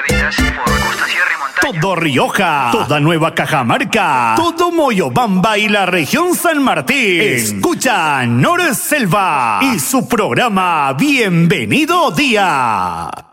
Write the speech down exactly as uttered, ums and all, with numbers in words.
Carabitas por Costa Sierra y Montaña. Todo Rioja, toda Nueva Cajamarca, todo Moyobamba y la región San Martín. Escucha Nor Selva y su programa Bienvenido Día.